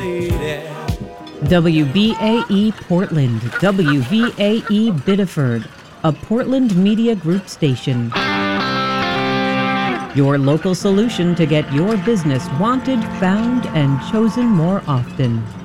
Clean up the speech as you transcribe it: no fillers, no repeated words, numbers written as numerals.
lady. WBAE Portland, WVAE Biddeford, a Portland Media Group station. Your local solution to get your business wanted, found, and chosen more often.